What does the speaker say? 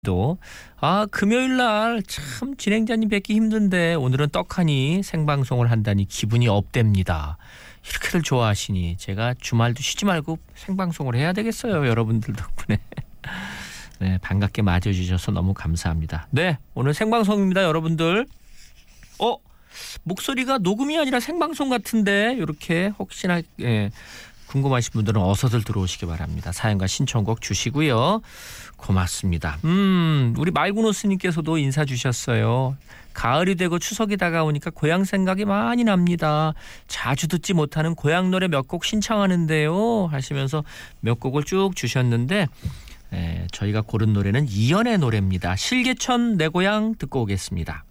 또 금요일 날 참 진행자님 뵙기 힘든데 오늘은 떡하니 생방송을 한다니 기분이 업됩니다. 이렇게들 좋아하시니 제가 주말도 쉬지 말고 생방송을 해야 되겠어요. 여러분들 덕분에. 네, 반갑게 맞아주셔서 너무 감사합니다. 네, 오늘 생방송입니다. 여러분들. 목소리가 녹음이 아니라 생방송 같은데 이렇게 혹시나 궁금하신 분들은 어서들 들어오시기 바랍니다. 사연과 신청곡 주시고요. 고맙습니다. 우리 말구노스님께서도 인사 주셨어요. 가을이 되고 추석이 다가오니까 고향 생각이 많이 납니다. 자주 듣지 못하는 고향 노래 몇 곡 신청하는데요 하시면서 몇 곡을 쭉 주셨는데 저희가 고른 노래는 이연의 노래입니다. 실개천 내 고향 듣고 오겠습니다.